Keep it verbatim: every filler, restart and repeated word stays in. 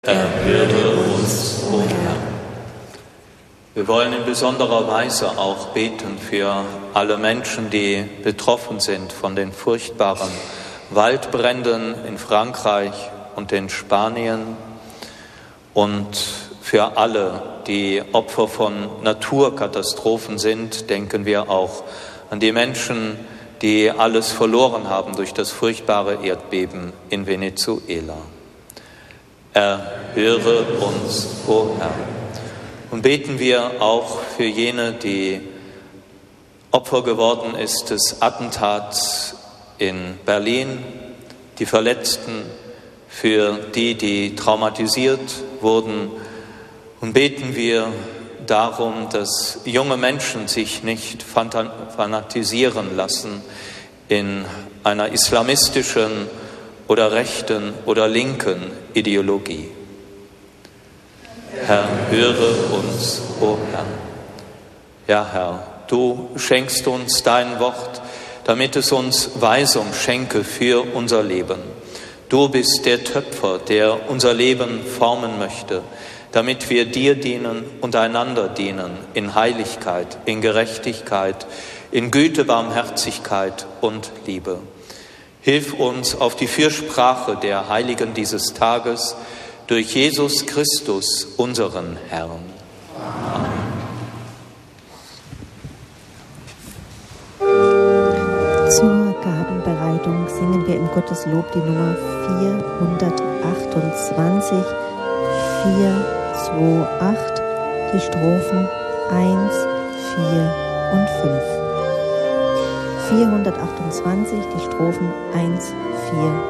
Erhöre uns, o Herr. Wir wollen in besonderer Weise auch beten für alle Menschen, die betroffen sind von den furchtbaren Waldbränden in Frankreich und in Spanien und für alle, die Opfer von Naturkatastrophen sind. Denken wir auch an die Menschen, die alles verloren haben durch das furchtbare Erdbeben in Venezuela. Erhöre uns, o Herr. Und beten wir auch für jene, die Opfer geworden ist des Attentats in Berlin, die Verletzten, für die, die traumatisiert wurden. Und beten wir darum, dass junge Menschen sich nicht fanatisieren lassen in einer islamistischen oder rechten oder linken Ideologie. Herr, höre uns, o Herr. Ja, Herr, du schenkst uns dein Wort, damit es uns Weisung schenke für unser Leben. Du bist der Töpfer, der unser Leben formen möchte, damit wir dir dienen und einander dienen in Heiligkeit, in Gerechtigkeit, in Güte, Barmherzigkeit und Liebe. Hilf uns auf die Fürsprache der Heiligen dieses Tages durch Jesus Christus, unseren Herrn. Amen. Zur Gabenbereitung singen wir im Gotteslob die Nummer vierhundertachtundzwanzig, vier zwei acht, die Strophen eins, vier und fünf. vierhundertachtundzwanzig, die Strophen eins, vier